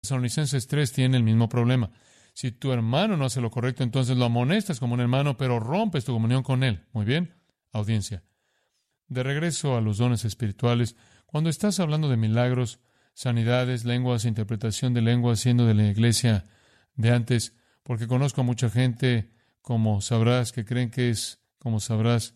Tesalonicenses 3 tiene el mismo problema. Si tu hermano no hace lo correcto, entonces lo amonestas como un hermano, pero rompes tu comunión con él. Muy bien, audiencia. De regreso a los dones espirituales, cuando estás hablando de milagros, sanidades, lenguas, interpretación de lenguas, siendo de la iglesia de antes, porque conozco a mucha gente, como sabrás, que creen que es como sabrás.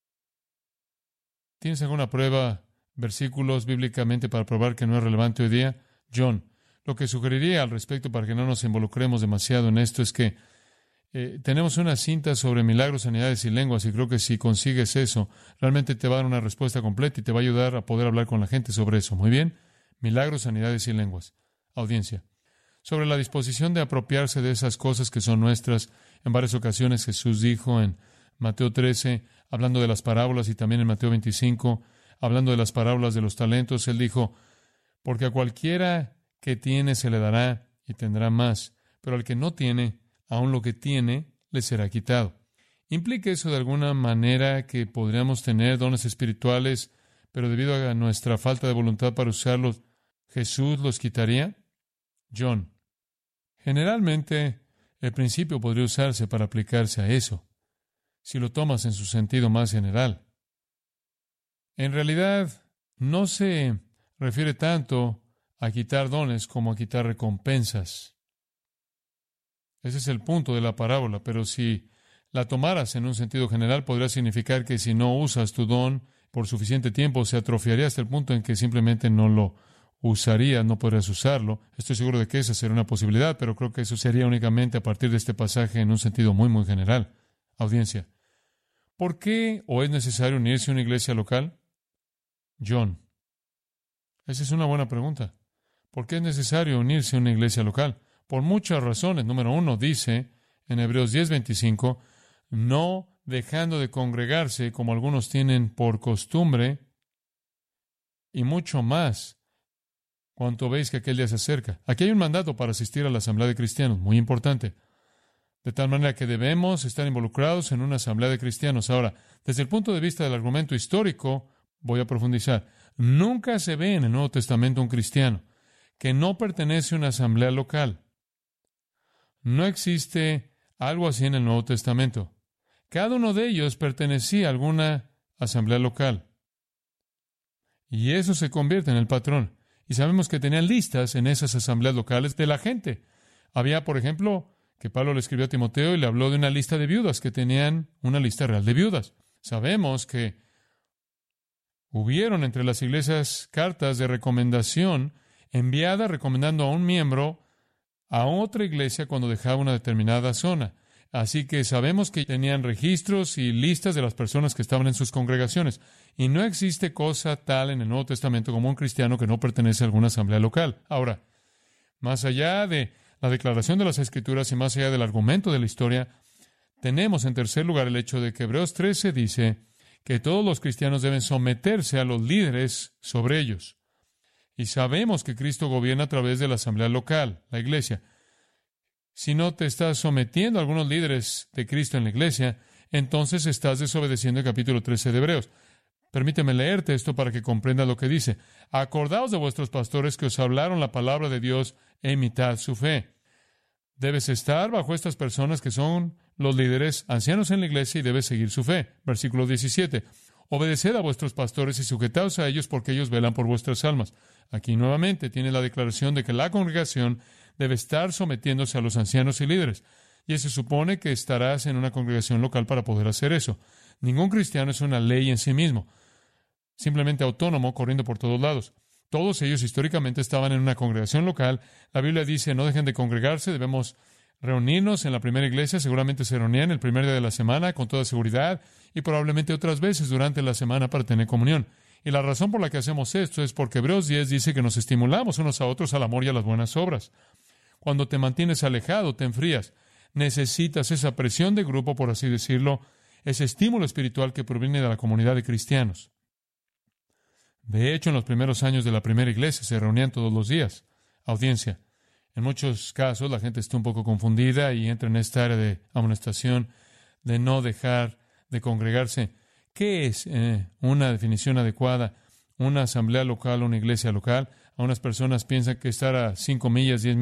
¿Tienes alguna prueba, versículos bíblicamente para probar que no es relevante hoy día? John, lo que sugeriría al respecto para que no nos involucremos demasiado en esto es que tenemos una cinta sobre milagros, sanidades y lenguas, y creo que si consigues eso, realmente te va a dar una respuesta completa y te va a ayudar a poder hablar con la gente sobre eso. Muy bien, milagros, sanidades y lenguas. Audiencia. Sobre la disposición de apropiarse de esas cosas que son nuestras, en varias ocasiones Jesús dijo en Mateo 13, hablando de las parábolas, y también en Mateo 25, hablando de las parábolas de los talentos, Él dijo, porque a cualquiera que tiene se le dará y tendrá más, pero al que no tiene, aun lo que tiene, le será quitado. ¿Implica eso de alguna manera que podríamos tener dones espirituales, pero debido a nuestra falta de voluntad para usarlos, Jesús los quitaría? John, generalmente el principio podría usarse para aplicarse a eso, si lo tomas en su sentido más general. En realidad, no se refiere tanto a quitar dones como a quitar recompensas. Ese es el punto de la parábola, pero si la tomaras en un sentido general, podría significar que si no usas tu don por suficiente tiempo, se atrofiaría hasta el punto en que simplemente no lo usarías, no podrías usarlo. Estoy seguro de que esa sería una posibilidad, pero creo que eso sería únicamente a partir de este pasaje en un sentido muy, muy general. Audiencia, ¿por qué o es necesario unirse a una iglesia local? John, esa es una buena pregunta. ¿Por qué es necesario unirse a una iglesia local? Por muchas razones. Número uno, dice en Hebreos 10:25, no dejando de congregarse como algunos tienen por costumbre, y mucho más cuanto veis que aquel día se acerca. Aquí hay un mandato para asistir a la asamblea de cristianos, muy importante. De tal manera que debemos estar involucrados en una asamblea de cristianos. Ahora, desde el punto de vista del argumento histórico, voy a profundizar. Nunca se ve en el Nuevo Testamento un cristiano que no pertenece a una asamblea local. No existe algo así en el Nuevo Testamento. Cada uno de ellos pertenecía a alguna asamblea local. Y eso se convierte en el patrón. Y sabemos que tenían listas en esas asambleas locales de la gente. Había, por ejemplo, que Pablo le escribió a Timoteo y le habló de una lista de viudas, que tenían una lista real de viudas. Sabemos que hubieron entre las iglesias cartas de recomendación enviadas recomendando a un miembro a otra iglesia cuando dejaba una determinada zona. Así que sabemos que tenían registros y listas de las personas que estaban en sus congregaciones. Y no existe cosa tal en el Nuevo Testamento como un cristiano que no pertenece a alguna asamblea local. Ahora, más allá de la declaración de las Escrituras y más allá del argumento de la historia, tenemos en tercer lugar el hecho de que Hebreos 13 dice que todos los cristianos deben someterse a los líderes sobre ellos. Y sabemos que Cristo gobierna a través de la asamblea local, la iglesia. Si no te estás sometiendo a algunos líderes de Cristo en la iglesia, entonces estás desobedeciendo el capítulo 13 de Hebreos. Permíteme leerte esto para que comprendas lo que dice. Acordaos de vuestros pastores que os hablaron la palabra de Dios e imitad su fe. Debes estar bajo estas personas que son los líderes ancianos en la iglesia y debes seguir su fe. Versículo 17. Obedeced a vuestros pastores y sujetaos a ellos porque ellos velan por vuestras almas. Aquí nuevamente tiene la declaración de que la congregación debe estar sometiéndose a los ancianos y líderes. Y se supone que estarás en una congregación local para poder hacer eso. Ningún cristiano es una ley en sí mismo, simplemente autónomo, corriendo por todos lados. Todos ellos históricamente estaban en una congregación local. La Biblia dice, no dejen de congregarse, debemos reunirnos en la primera iglesia. Seguramente se reunían el primer día de la semana, con toda seguridad, y probablemente otras veces durante la semana para tener comunión. Y la razón por la que hacemos esto es porque Hebreos 10 dice que nos estimulamos unos a otros al amor y a las buenas obras. Cuando te mantienes alejado, te enfrías. Necesitas esa presión de grupo, por así decirlo, ese estímulo espiritual que proviene de la comunidad de cristianos. De hecho, en los primeros años de la primera iglesia se reunían todos los días. Audiencia. En muchos casos la gente está un poco confundida y entra en esta área de amonestación de no dejar de congregarse. ¿Qué es una definición adecuada? Una asamblea local, una iglesia local. Algunas personas piensan que estar a 5 millas, 10